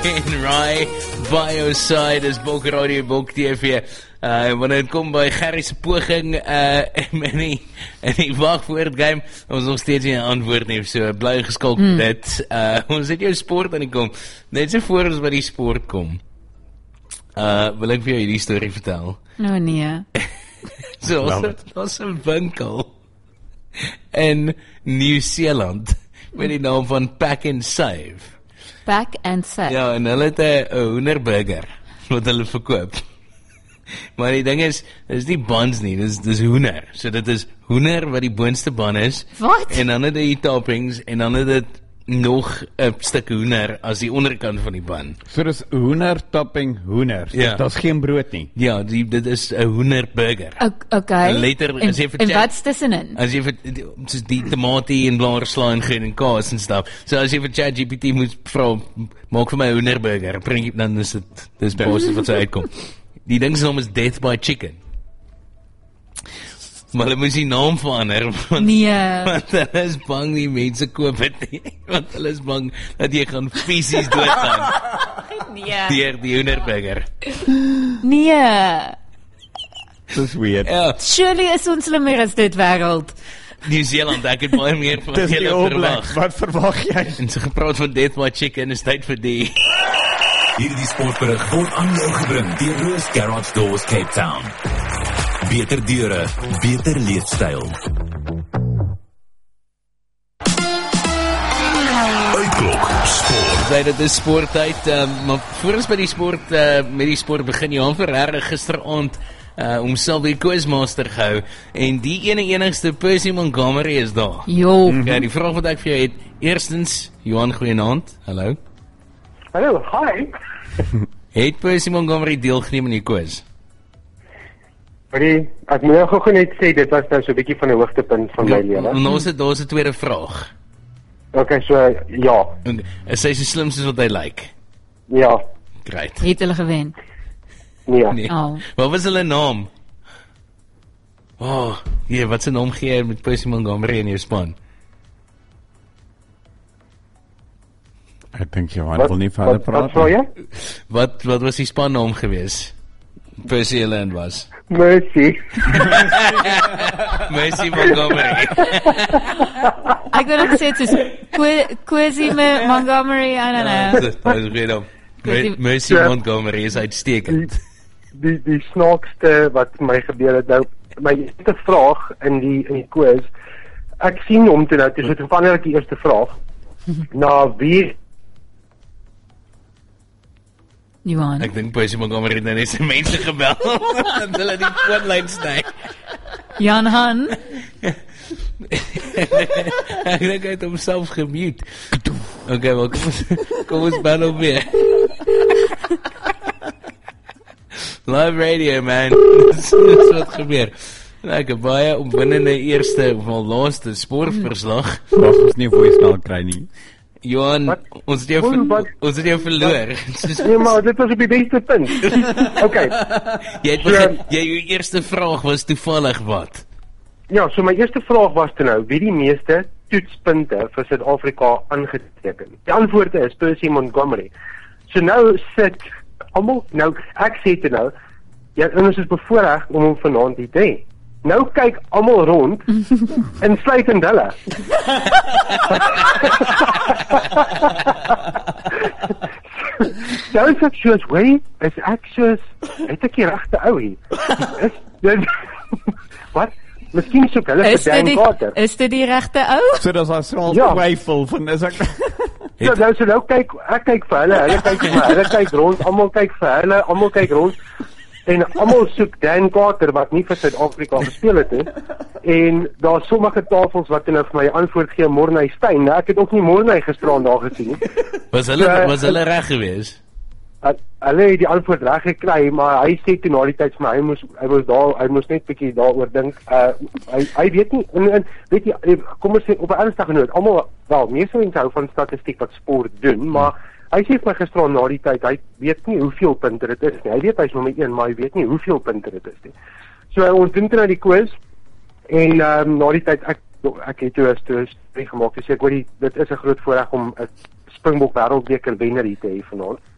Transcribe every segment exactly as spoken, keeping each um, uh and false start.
en Rai, by your side is Bok Radio, Bok T V. Uh, wanneer het kom by Gerrie se poging uh, in die, in die wachtwoord game, ons nog steeds nie 'n antwoord nie, so bly geskalk mm. dit. Uh, ons het jou sport aan die kom, net so voor ons by die sport kom. Uh, wil ek vir jou hierdie storie vertel? Nou nee. So, ons het 'n winkel in Nieu-Seeland met die naam van Pack and Save. Pack and Save. Ja, en hulle het 'n hoenderburger wat hulle verkoop. Maar die ding is, dis nie buns nie, dis dis hoender. So dit is hoender wat die boonste bun is. Wat? En dan het die toppings en dan het dit nog 'n stuk hoender as die onderkant van die bun. So dis hoender topping hoender. Ja. Dit is geen brood nie. Ja, die, dit is 'n hoenderburger. O- Okay. En later, en, as jy en vercheck- wat's tussenin? As jy vir soos die tomatie en blaarslaai en groen en kaas en stuff. So as jy vir ChatGPT moet vra, maak vir my 'n hoenderburger, bring dan is dit dis basies wat sy uitkom. Die ding se naam is Death by Chicken. Maar hulle moes die naam verander want, Nee. want hulle is bang die mense koop dit nie. Want hulle is bang dat jy gaan fisies doodgaan Nee. deur die hoenderburger. Nee. Dis weird. Ja, Surely is ons slimmer as dit wêreld. Nieu-Seeland, ek het baie meer van Dis die julle All Blacks. verwag. Wat verwag jy? En so gepraat van Death by Chicken, is tyd vir die Hierdie sportberig word aan jou gebring deur Roos Garage Doors Cape Town. Beter deure, beter leefstyl. Uitklok sport. Sy, dit is sporttyd, um, maar voor ons by die sport, uh, met die sport begin, Johan Ferreira gisteraand uh, homself die quizmaster gehou, en die ene enigste Percy Montgomery is daar. Jo. Okay, die vraag wat ek vir jou het, eerstens, Johan, goeienaand, hallo. Hallo, hi. Het Percy Montgomery deelgeneem in die quiz? Hoorie, ek moet nou gou net sê, dit was nou so 'n bietjie van 'n hoogtepunt van my lewe. En ons het, daar is 'n tweede vraag. Okay, so, ja, En, is hy so slim soos wat hy lyk? ja, Great. Het hulle gewen? nee. Nee. Oh. Wat was hulle naam? Oh, hier, wat se naam gee jy met Percy Montgomery in jou span? Ek dink Johan Wat, wil nie verder wat, praat. wat vra jy? Wat wat was die spannaam gewees? Percy Land was. Mercy. Percy Montgomery. Ek wil ook sê, het is Kwe- Kwesi me- Montgomery, I don't know. Dat is goed om. Percy- Mercy Ja. Montgomery is uitstekend. Die, die snaakste wat my gebeur het, nou, my eerste vraag in die, in die quiz, ek sien hom toe nou, toe so toevallig ek die eerste vraag, na wie, Johan. Ek dink Percy Montgomery het nou net sy mense gebel. En hulle die foonlyn sny. Jan Han. Ek dink hy het homself gemute. Okay, wel, kom ons, kom ons bel hom weer. Live radio, man. Dis dis wat gebeur. Nou, ek het baie opwindende eerste, of al laaste sportverslag. Mag ons nie voicemail kry nie. Johan, Wat? ons het jou, Hoe, ver, wat? ons het jou verloor. Soos- nee maar dit was op die beste punt. Okay, Jy het begin, jy, jou eerste vraag was toevallig wat? ja, so my eerste vraag was toe nou, wie die meeste toetspunte vir Suid-Afrika aangeteken? Die antwoord is Percy Montgomery. So nou sit almal, nou ek sê toe nou, ja, en ons is bevoorreg om hom vanaand hier te hê. Nou kyk almal rond, insluitend hulle. Nou is ek soos, wait, is ek soos, het ek die regte ou hier? Is dit, wat? Miskien soek hulle vir Is dit Dan die, Carter. is dit die regte ou? So dis al so Ja. twyfel van is ek Ja, nou so nou kyk, ek kyk vir hulle, hulle kyk vir my, hulle kyk rond, almal kyk vir hulle, almal kyk rond. En almal soek Dan Carter wat nie vir Suid-Afrika gespeel het nie. En daar's sommige tafels wat nou vir my antwoord gee Morney Steyn. Nou, ek het ook nie Morney gisteraan daar gesien nie. Was hulle, Ja, was hulle reg geweest? Hy- Hulle het die antwoord reg gekry, maar hy sê toe na die tyd vir my, hy moes hy was daar, hy moes net bietjie daaroor dink. Uh hy hy weet nie en, en weet jy, kom ons sê op 'n ernstige noot, almal wel, meeste mense hou van statistiek wat sport doen, maar hy sê vir my gisteraan na die tyd, hy weet nie hoeveel punte dit is nie. Hy weet hy's nommer een, maar hy weet nie hoeveel punte dit is nie. So uh, ons doen dit nou die quiz en um, na die tyd ek ek het toe as toe gemaak, so ek hoor dit is 'n groot voorreg om 'n Springbok wêreldbeker wenner hier te hê vanaand.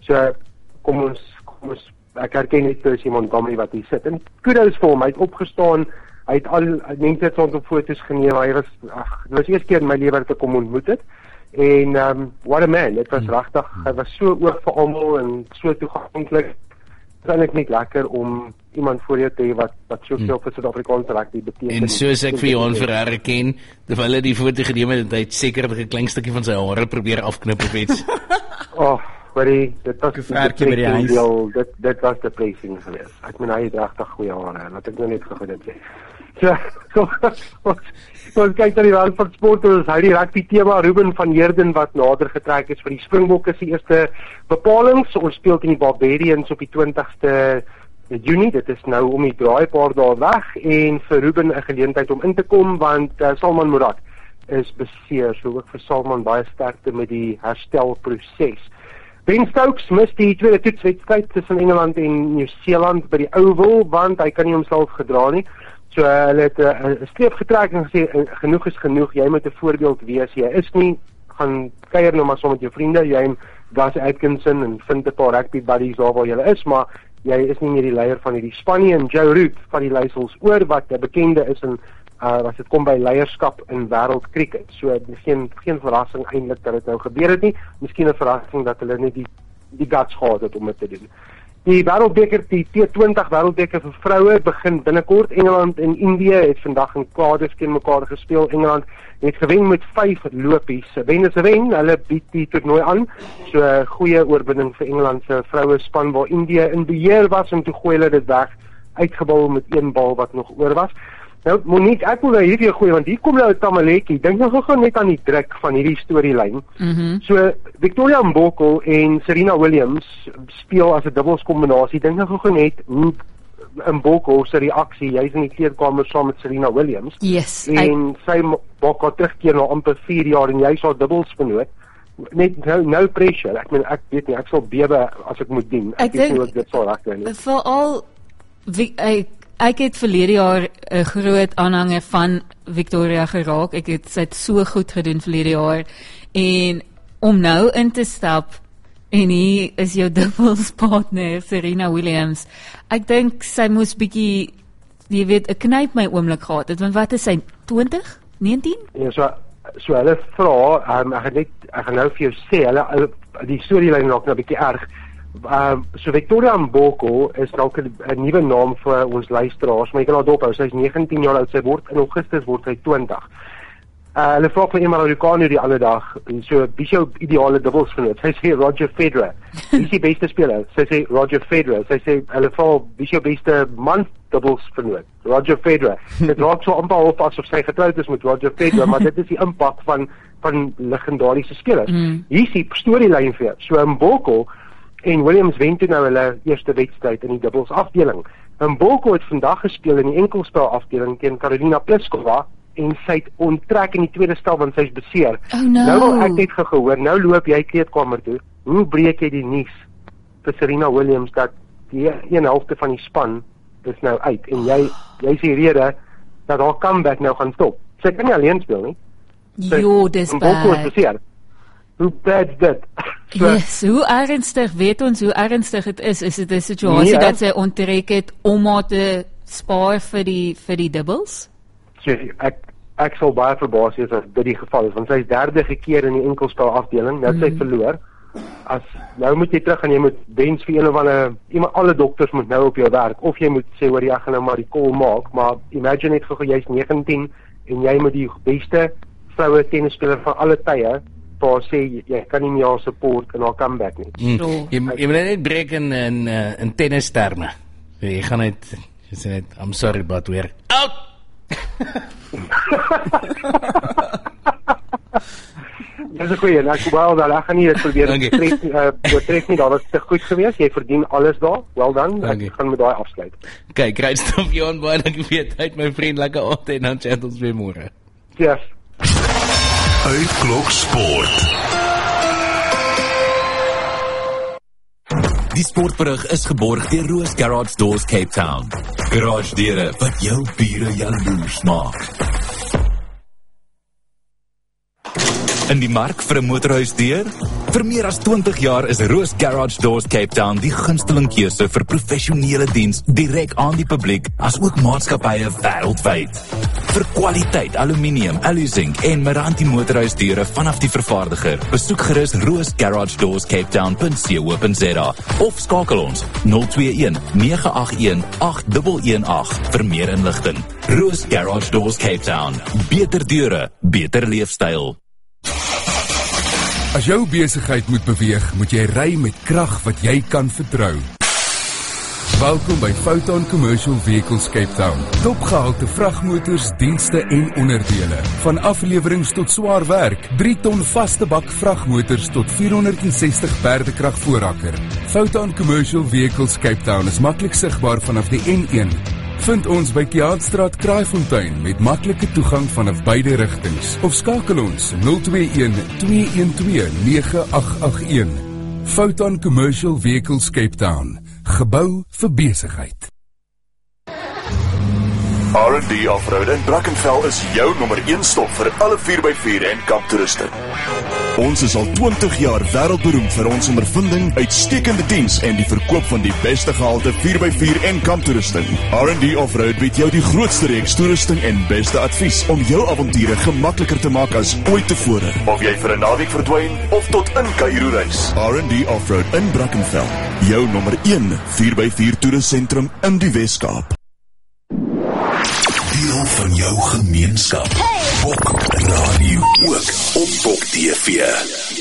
So kom ons kom ons ek herken net Percy Montgomery wat hier sit. En kudos vir hom, hy het opgestaan, hy het al mense het ons op foto's geneem, hy was ag, dit was die eerste keer in my lewe dat ek hom ontmoet het. En um, what a man, dit was regtig, hy was so oop vir almal en so toeganklik. Dit is eintlik net lekker om iemand voor jou te hê wat wat soveel vir Suid-Afrikaanse rugby beteken. En soos ek vir Johan Ferreira ken, terwyl hulle die foto geneem het, het hy seker 'n klein stukkie van sy hare probeer afknip of iets. Oh, hoorie, dit was Gevaartjie by die huis. deel, dit dit was depressing geweest. Ek meen hy het regtig goeie hare, laat ek nou net gou dit sê. So, so ons, ons kyk na die wêreld van sport, ons hy die rugby tema Ruben van Heerden wat nader getrek is vir die Springbokke se eerste bepalings. Ons speel teen die Barbarians op die twintigste Junie, dit is nou om die draai paar dae weg en vir Ruben 'n geleentheid om in te kom want uh, Salman Murad is beseer, so ook vir Salman baie sterkte met die herstelproses. Ben Stokes mis die tweede toetswedstryd tussen Engeland en Nieu-Seeland by die Oval want hy kan nie homself gedra nie. So uh, hulle het 'n uh, streep getrek en gesê uh, genoeg is genoeg, jy moet 'n voorbeeld wees. Jy is nie gaan kuier nou maar saam met jou vriende, jy en Gus Atkinson en vind 'n paar rugby buddies daar waar jy is, maar jy is nie meer die leier van hierdie span en Joe Root van die Leisels oor wat 'n bekende is in uh as dit kom by leierskap in wêreldkriket. So geen geen verrassing eintlik dat dit nou gebeur het nie. Miskien 'n verrassing dat hulle net die die guts gehad het om dit te doen. Die Wêreldbeker, die T twintig Wêreldbeker vir vroue begin binnekort. Engeland en Indië het vandag in Cardiff teen mekaar gespeel. Engeland het gewen met vyf lopies. Wen is 'n wen, hulle bied die toernooi aan. So 'n goeie oorwinning vir Engeland se vroue span waar Indië in beheer was en toe gooi hulle dit weg, uitgebal met een bal wat nog oor was. Nou, Monique, ek wil nou hierdie gooi want hier kom nou 'n tamaletjie. Dink nou gou net aan die druk van hierdie storielyn. Mhm. So Victoria Mboko en Serena Williams speel as 'n dubbelskombinasie. Dink nou gou net hoe Mboko se reaksie, jy's in die kleedkamer saam met Serena Williams. Yes. En I, sy maak haar terugkeer na amper vier jaar en jy's haar dubbelsgenoot. Net no, no pressure. Ek meen ek weet nie, ek sal bewe as ek moet dien. Ek, Ek weet nie dink- hoe ek dit sal regkry nie. veral wie- ek ek het verlede jaar 'n groot aanhanger van Victoria geraak. Ek het sy het so goed gedoen verlede jaar en om nou in te stap en hier is jou dubbelspartner Serena Williams. Ek dink sy moes bietjie jy weet 'n knyp my oomblik gehad het want wat is sy twintig, negentien? Ja, so so hulle vra, um, ek gaan net ek gaan nou vir jou sê, hulle, hulle die storielyn raak nou 'n bietjie erg. Um, so Victoria Mboko is dalk 'n nuwe naam vir ons luisteraars, maar jy kan haar dophou, sy is negentien jaar oud, sy word in Augustus word sy twintig. Uh, hulle vra vir iemand Amerikaner die alle dag, en so, wie is jou ideale dubbelsgenoot? Sy sê Roger Federer. Wie is die beste speler? Sy sê Roger Federer. Sy sê, hulle vra, wie is jou beste man dubbelsgenoot? Roger Federer. Dit raak so amper half asof sy getroud is met Roger Federer, maar dit is die impak van, van legendariese spelers. Mm. Hier is die storielyn vir jou. So Mboko en Williams wen toe nou hulle eerste wedstryd in die dubbels afdeling. Mboko het vandag gespeel in die enkelspel afdeling teen Karolina Pliskova en sy het onttrek in die tweede stel want sy is beseer. Oh no. Nou wil ek net gehoor, nou loop jy kleedkamer toe. Hoe breek jy die nuus vir Serena Williams dat die een helfte van die span is nou uit en jy jy is die rede dat haar comeback nou gaan stop. Sy kan nie alleen speel nie. Jo, dis Mboko is bad. beseer. Hoe bad is dit? So, Yes, hoe ernstig, weet ons hoe ernstig het is? Is dit 'n situasie Nee, dat sy onttrek het om haar te spaar vir die vir die dubbels? so ek ek sal baie verbaas wees as dit die geval is want sy is derde keer in die enkelspel afdeling, nou het sy verloor. As nou moet jy terug en jy moet wens vir een of ander iemand, alle dokters moet nou op jou werk of jy moet sê hoor jy gaan nou maar die call maak, maar imagine net gou jy's negentien en jy moet die beste vroue tennisspeler van alle tye vir sê jy kan nie meer haar support in haar comeback nie. Mm. So. Jy, jy moet net breek in in, uh, in tennisterme. So, jy gaan net jy sê net I'm sorry but we're out. Dis 'n goeie, ek wou wel ek gaan nie dit probeer Dankie. trek uh, oortrek nie, daar was te goed geweest. Jy verdien alles daar. Well done. Dankie. Ek gaan met daai afsluit. Kyk, great stuff Johan, baie dankie vir jou tyd my vriend, lekker aand en dan chat ons weer môre. Cheers. Uitklok Sport. Die sportberig is geborg deur Roos Garage Doors Cape Town. Garage deure wat jou bure jaloers maak. In die mark vir 'n motorhuisdeur? Vir meer as twintig jaar is Roos Garage Doors Cape Town die gunsteling keuse vir professionele diens direk aan die publiek, as ook maatskappye wêreldwyd. Vir kwaliteit aluminium, aluzinc en Meranti motorhuisdeure vanaf die vervaardiger, besoek gerus roos garage doors cape town punt co punt za of skakel ons nul twee een nege agt een agt een een agt vir meer inligting. Roos Garage Doors Cape Town. Beter deure, beter leefstyl. As jou besigheid moet beweeg, moet jy ry met krag wat jy kan vertrou. Welkom by Foton Commercial Vehicles Cape Town. Topgehalte vragmotors, dienste en onderdele. Van aflewerings tot swaar werk, drie ton vaste bak vragmotors tot vierhonderdsestig perdekrag voorrakker. Foton Commercial Vehicles Cape Town is maklik sigbaar vanaf die N een. Vind ons by Kiaatstraat Kraaifontein met maklike toegang vanaf beide rigtings. Of skakel ons nul twee een twee een twee nege agt agt een. Foton Commercial Vehicles Cape Town. Gebou vir besigheid. R and D Offroad in Brackenfell is jou nommer een stop vir alle vier by vier en kamptoeriste. Ons is al twintig jaar wêreldberoemd vir ons ondervinding, uitstekende diens en die verkoop van die beste gehalte vier by vier en kamptoerusting. R and D Offroad bied jou die grootste reeks toerusting en beste advies om jou avonture gemakliker te maak as ooit tevore. Of jy vir 'n naweek verdwyn of tot in Kaïro reis. R and D Offroad in Brackenfell, jou nommer een vier by vier toerustsentrum in die Wes-Kaap. Deel van jou gemeenskap. Hey! Bok Radio ook op Bok T V.